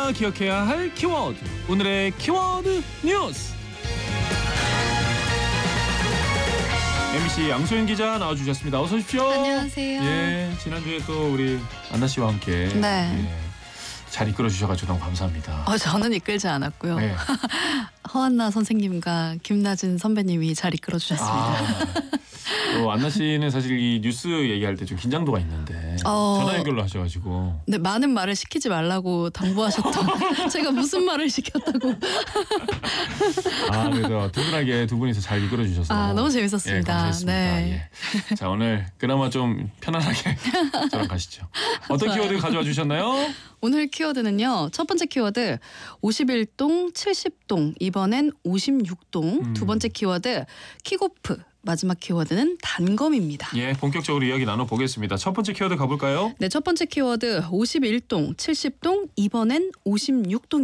누구나 기억해야 할 키워드. 오늘의 키워드 뉴스. MBC 양소연 기자 나와주셨습니다. 어서 오십시오. 안녕하세요. 예, 지난주에 또 우리 안나 씨와 함께 네. 잘 이끌어 주셔가지고 너무 감사합니다. 저는 이끌지 않았고요. 네. 허한나 선생님과 김나진 선배님이 잘 이끌어 주셨습니다. 또 안나 씨는 사실 이 뉴스 얘기할 때 좀 긴장도가 있는데 전화 연결로 하셔가지고 네, 많은 말을 시키지 말라고 당부하셨던 제가 무슨 말을 시켰다고. 그래서 든든하게 두 분이서 잘 이끌어 주셔서 너무 재밌었습니다. 예, 감사했습니다. 네. 예. 자, 오늘 그나마 좀 편안하게 저랑 가시죠. 어떤 키워드 가져와 주셨나요? 오늘 키워드는요. 첫 번째 키워드 51동 70동, 이번엔 56동. 두 번째 키워드 킥오프. 마지막 키워드는 단검입니다. 예, 본격적으로 이야기 나눠보겠습니다. 첫 번째 키워드 가볼까요? 네, 첫 번째 키워드 51동 70동, 이번엔 56동.